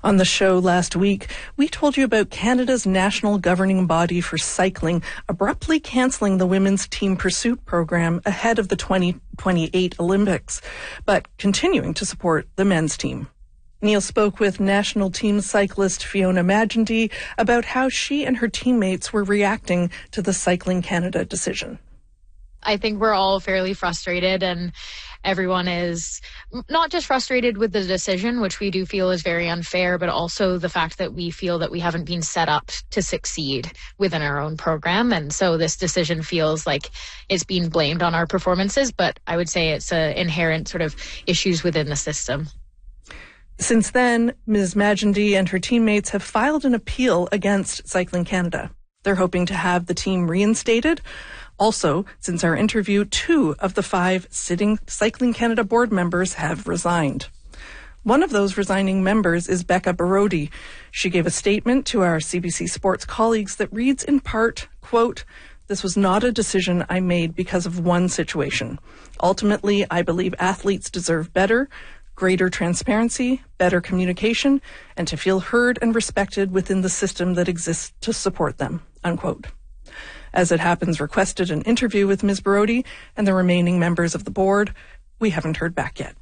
On the show last week, we told you about Canada's national governing body for cycling abruptly cancelling the women's team pursuit program ahead of the 2028 Olympics, but continuing to support the men's team. Neil spoke with national team cyclist Fiona Magendie about how she and her teammates were reacting to the Cycling Canada decision. I think we're all fairly frustrated, and everyone is not just frustrated with the decision, which we do feel is very unfair, but also the fact that we feel that we haven't been set up to succeed within our own program. And so this decision feels like it's being blamed on our performances, but I would say it's inherent sort of issues within the system. Since then, Ms. Magendie and her teammates have filed an appeal against Cycling Canada. They're hoping to have the team reinstated. Also, since our interview, 2 of the 5 sitting Cycling Canada board members have resigned. One of those resigning members is Becca Barodi. She gave a statement to our CBC Sports colleagues that reads in part, quote, "This was not a decision I made because of one situation. Ultimately, I believe athletes deserve better, greater transparency, better communication, and to feel heard and respected within the system that exists to support them," unquote. As it happens, requested an interview with Ms. Barodi and the remaining members of the board. We haven't heard back yet.